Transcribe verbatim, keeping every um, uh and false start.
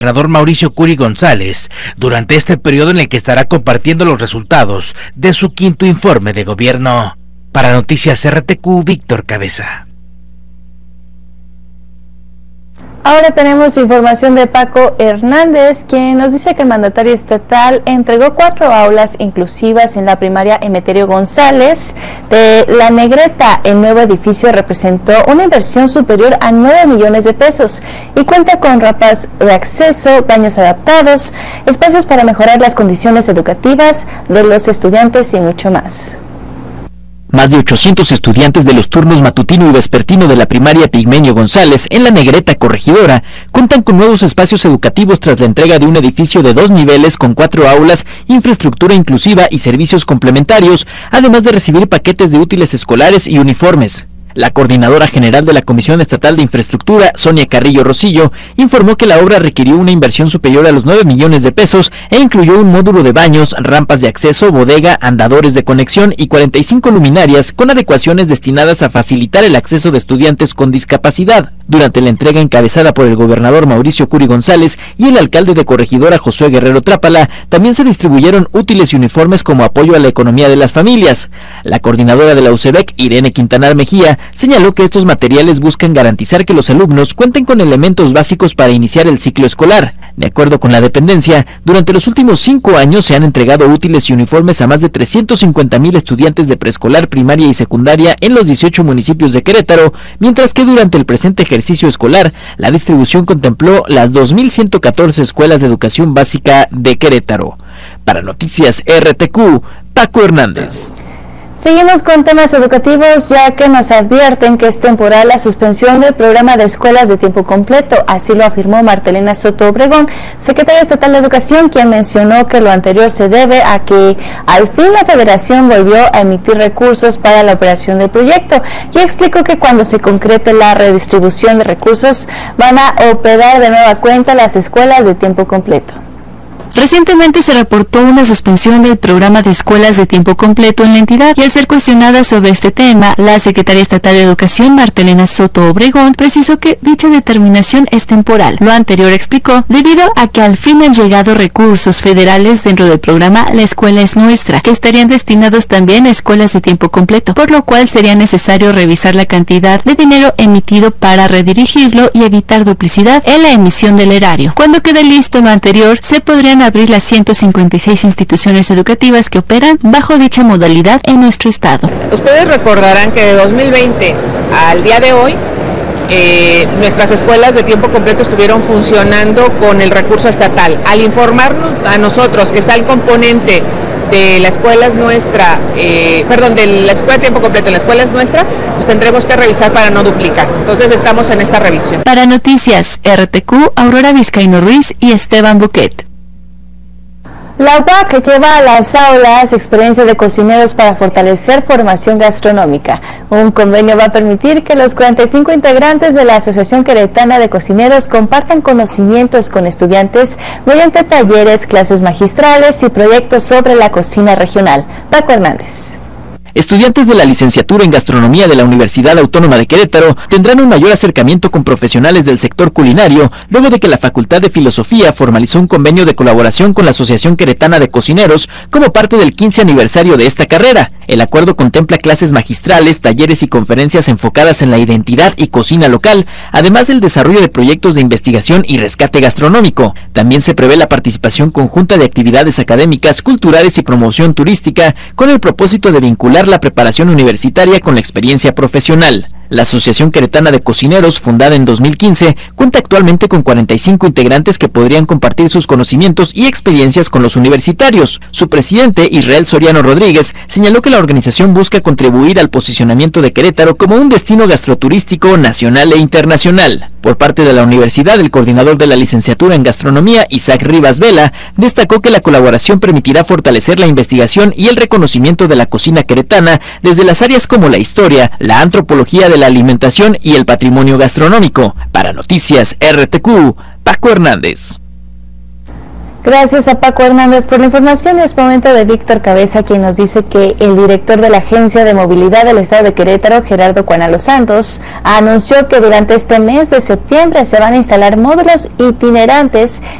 Gobernador Mauricio Curi González durante este periodo en el que estará compartiendo los resultados de su quinto informe de gobierno. Para Noticias R T Q, Víctor Cabeza. Ahora tenemos información de Paco Hernández, quien nos dice que el mandatario estatal entregó cuatro aulas inclusivas en la primaria Emeterio González de La Negreta. El nuevo edificio representó una inversión superior a nueve millones de pesos y cuenta con rampas de acceso, baños adaptados, espacios para mejorar las condiciones educativas de los estudiantes y mucho más. Más de ochocientos estudiantes de los turnos matutino y vespertino de la primaria Pigmenio González en La Negreta Corregidora cuentan con nuevos espacios educativos tras la entrega de un edificio de dos niveles con cuatro aulas, infraestructura inclusiva y servicios complementarios, además de recibir paquetes de útiles escolares y uniformes. La coordinadora general de la Comisión Estatal de Infraestructura, Sonia Carrillo Rosillo, informó que la obra requirió una inversión superior a los nueve millones de pesos e incluyó un módulo de baños, rampas de acceso, bodega, andadores de conexión y cuarenta y cinco luminarias con adecuaciones destinadas a facilitar el acceso de estudiantes con discapacidad. Durante la entrega encabezada por el gobernador Mauricio Curi González y el alcalde de Corregidora Josué Guerrero Trápala, también se distribuyeron útiles y uniformes como apoyo a la economía de las familias. La coordinadora de la U C E B E C, Irene Quintanar Mejía, señaló que estos materiales buscan garantizar que los alumnos cuenten con elementos básicos para iniciar el ciclo escolar. De acuerdo con la dependencia, durante los últimos cinco años se han entregado útiles y uniformes a más de trescientos cincuenta mil estudiantes de preescolar, primaria y secundaria en los dieciocho municipios de Querétaro, mientras que durante el presente ejercicio escolar, la distribución contempló las dos mil ciento catorce escuelas de educación básica de Querétaro. Para Noticias R T Q, Paco Hernández. Seguimos con temas educativos, ya que nos advierten que es temporal la suspensión del programa de escuelas de tiempo completo. Así lo afirmó Martelena Soto Obregón, secretaria estatal de Educación, quien mencionó que lo anterior se debe a que al fin la Federación volvió a emitir recursos para la operación del proyecto y explicó que cuando se concrete la redistribución de recursos van a operar de nueva cuenta las escuelas de tiempo completo. Recientemente se reportó una suspensión del programa de escuelas de tiempo completo en la entidad y al ser cuestionada sobre este tema, la secretaria estatal de Educación, Martelena Soto Obregón, precisó que dicha determinación es temporal. Lo anterior explicó debido a que al fin han llegado recursos federales dentro del programa La Escuela es Nuestra, que estarían destinados también a escuelas de tiempo completo, por lo cual sería necesario revisar la cantidad de dinero emitido para redirigirlo y evitar duplicidad en la emisión del erario. Cuando quede listo lo anterior, se podrían abrir las ciento cincuenta y seis instituciones educativas que operan bajo dicha modalidad en nuestro estado. Ustedes recordarán que de dos mil veinte al día de hoy, eh, nuestras escuelas de tiempo completo estuvieron funcionando con el recurso estatal. Al informarnos a nosotros que está el componente de la escuela es nuestra, eh, perdón, de la escuela de tiempo completo, la escuela es nuestra, pues tendremos que revisar para no duplicar. Entonces estamos en esta revisión. Para Noticias R T Q, Aurora Vizcaíno Ruiz y Esteban Buquet. La U A C lleva a las aulas experiencia de cocineros para fortalecer formación gastronómica. Un convenio va a permitir que los cuarenta y cinco integrantes de la Asociación Queretana de Cocineros compartan conocimientos con estudiantes mediante talleres, clases magistrales y proyectos sobre la cocina regional. Paco Hernández. Estudiantes de la licenciatura en gastronomía de la Universidad Autónoma de Querétaro tendrán un mayor acercamiento con profesionales del sector culinario luego de que la Facultad de Filosofía formalizó un convenio de colaboración con la Asociación Queretana de Cocineros como parte del quince aniversario de esta carrera. El acuerdo contempla clases magistrales, talleres y conferencias enfocadas en la identidad y cocina local, además del desarrollo de proyectos de investigación y rescate gastronómico. También se prevé la participación conjunta de actividades académicas, culturales y promoción turística con el propósito de vincular la preparación universitaria con la experiencia profesional. La Asociación Queretana de Cocineros, fundada en dos mil quince, cuenta actualmente con cuarenta y cinco integrantes que podrían compartir sus conocimientos y experiencias con los universitarios. Su presidente, Israel Soriano Rodríguez, señaló que la organización busca contribuir al posicionamiento de Querétaro como un destino gastroturístico nacional e internacional. Por parte de la universidad, el coordinador de la licenciatura en gastronomía, Isaac Rivas Vela, destacó que la colaboración permitirá fortalecer la investigación y el reconocimiento de la cocina queretana desde las áreas como la historia, la antropología de la alimentación y el patrimonio gastronómico. Para Noticias R T Q, Paco Hernández. Gracias a Paco Hernández por la información. Es momento de Víctor Cabeza, quien nos dice que el director de la Agencia de Movilidad del Estado de Querétaro, Gerardo Cuana Los Santos, anunció que durante este mes de septiembre se van a instalar módulos itinerantes